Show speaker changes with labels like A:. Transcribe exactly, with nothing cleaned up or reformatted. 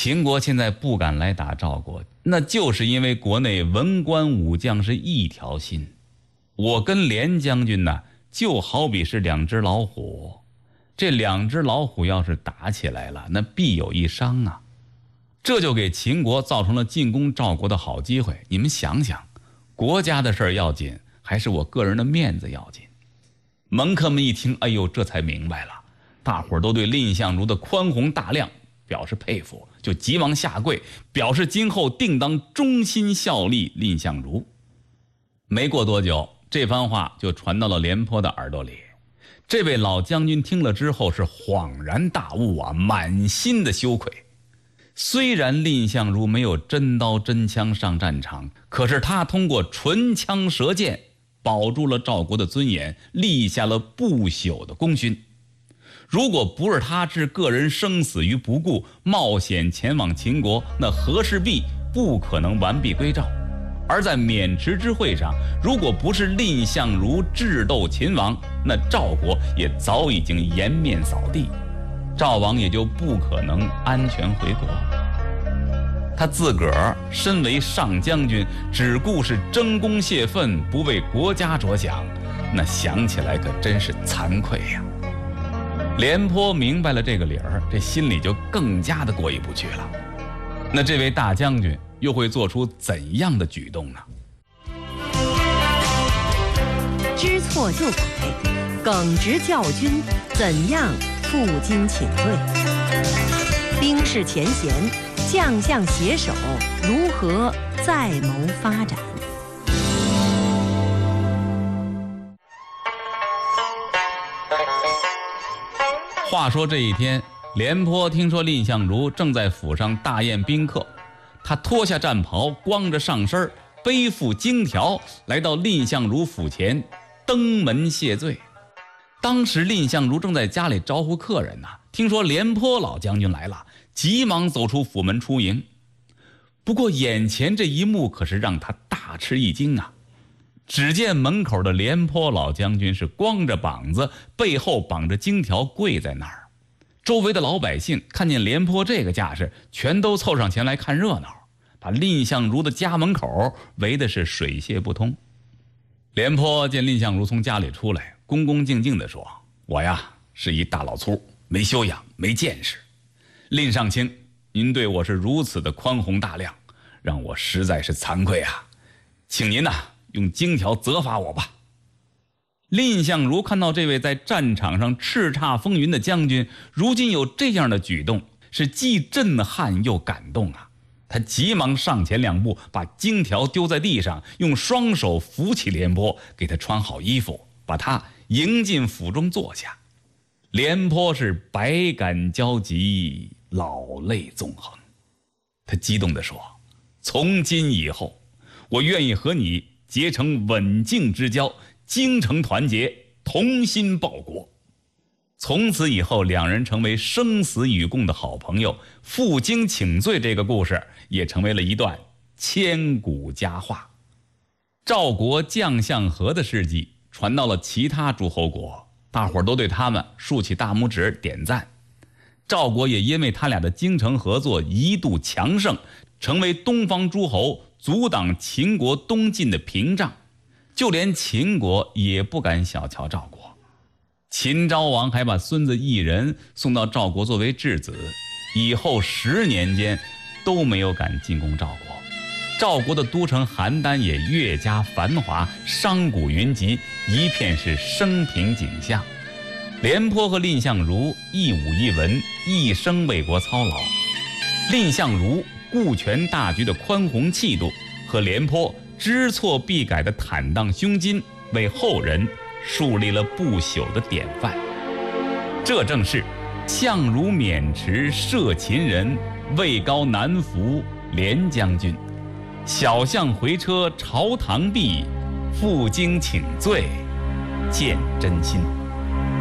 A: 秦国现在不敢来打赵国，那就是因为国内文官武将是一条心。我跟连将军呢，就好比是两只老虎，这两只老虎要是打起来了，那必有一伤啊。这就给秦国造成了进攻赵国的好机会。你们想想，国家的事儿要紧，还是我个人的面子要紧？门客们一听，哎呦，这才明白了，大伙儿都对蔺相如的宽宏大量表示佩服，就急忙下跪，表示今后定当忠心效力蔺相如。没过多久，这番话就传到了廉颇的耳朵里。这位老将军听了之后是恍然大悟啊，满心的羞愧。虽然蔺相如没有真刀真枪上战场，可是他通过唇枪舌剑保住了赵国的尊严，立下了不朽的功勋。如果不是他置个人生死于不顾，冒险前往秦国，那和氏璧不可能完璧归赵。而在渑池之会上，如果不是蔺相如智斗秦王，那赵国也早已经颜面扫地，赵王也就不可能安全回国。他自个儿身为上将军，只顾是争功泄愤，不为国家着想，那想起来可真是惭愧呀。廉颇明白了这个理儿，这心里就更加的过意不去了。那这位大将军又会做出怎样的举动呢？
B: 知错就改，耿直教军，怎样负荆请罪？兵士前嫌，将相携手，如何再谋发展？
A: 话说这一天，廉颇听说蔺相如正在府上大宴宾客，他脱下战袍，光着上身，背负荆条，来到蔺相如府前登门谢罪。当时蔺相如正在家里招呼客人呢、啊，听说廉颇老将军来了，急忙走出府门出迎。不过眼前这一幕可是让他大吃一惊啊！只见门口的廉颇老将军是光着膀子，背后绑着荆条，跪在那儿。周围的老百姓看见廉颇这个架势，全都凑上前来看热闹，把蔺相如的家门口围的是水泄不通。廉颇见蔺相如从家里出来，恭恭敬敬地说：“我呀是一大老粗，没修养，没见识。蔺上卿，您对我是如此的宽宏大量，让我实在是惭愧啊，请您呐、啊、用荆条责罚我吧。”蔺相如看到这位在战场上叱咤风云的将军如今有这样的举动，是既震撼又感动啊。他急忙上前两步，把荆条丢在地上，用双手扶起廉颇，给他穿好衣服，把他迎进府中坐下。廉颇是百感交集，老泪纵横。他激动地说：“从今以后，我愿意和你结成刎颈之交，精诚团结，同心报国。”从此以后，两人成为生死与共的好朋友。负荆请罪这个故事也成为了一段千古佳话。赵国将相和的事迹传到了其他诸侯国，大伙儿都对他们竖起大拇指点赞。赵国也因为他俩的精诚合作一度强盛，成为东方诸侯阻挡秦国东进的屏障。就连秦国也不敢小瞧赵国。秦昭王还把孙子异人送到赵国作为质子，以后十年间都没有敢进攻赵国。赵国的都城邯郸也越加繁华，商贾云集，一片是升平景象。廉颇和蔺相如一武一文，一生为国操劳。蔺相如顾全大局的宽宏气度，和廉颇知错必改的坦荡胸襟，为后人树立了不朽的典范。这正是相如渑池射秦人，位高难服廉将军。小相回车朝堂壁，负荆请罪见真心。